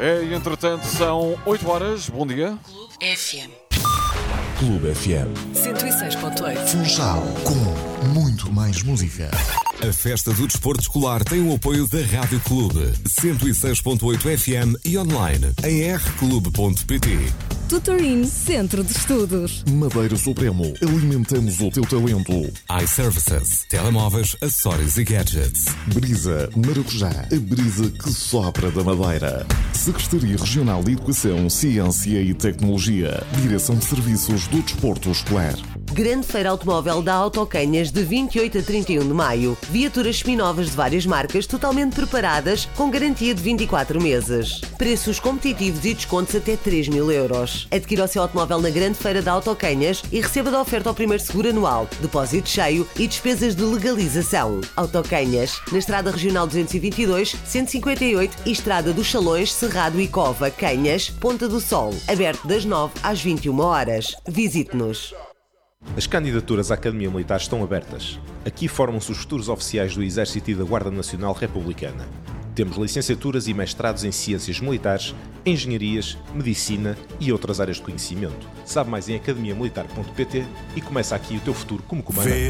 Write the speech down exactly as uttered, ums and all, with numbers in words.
É, entretanto, são oito horas. Bom dia. Clube F M. Clube F M. cento e seis ponto oito. Funchal, com muito mais música. A Festa do Desporto Escolar tem o apoio da Rádio Clube, cento e seis ponto oito F M e online em r clube ponto p t. Tutorin Centro de Estudos. Madeira Supremo. Alimentamos o teu talento. iServices. Telemóveis, acessórios e gadgets. Brisa Maracujá. A brisa que sopra da Madeira. Secretaria Regional de Educação, Ciência e Tecnologia. Direção de Serviços do Desporto Escolar. Grande Feira Automóvel da Autocanhas de vinte e oito a trinta e um de maio. Viaturas seminovas de várias marcas totalmente preparadas com garantia de vinte e quatro meses. Preços competitivos e descontos até três mil euros. Adquira o seu automóvel na Grande Feira da Autocanhas e receba da oferta ao primeiro seguro anual, depósito cheio e despesas de legalização. Autocanhas, na Estrada Regional duzentos e vinte e dois, cento e cinquenta e oito e Estrada dos Salões, Cerrado e Cova, Canhas, Ponta do Sol. Aberto das nove às vinte e uma horas. Visite-nos. As candidaturas à Academia Militar estão abertas. Aqui formam-se os futuros oficiais do Exército e da Guarda Nacional Republicana. Temos licenciaturas e mestrados em Ciências Militares, Engenharias, Medicina e outras áreas de conhecimento. Sabe mais em academia militar ponto p t e começa aqui o teu futuro como comandante.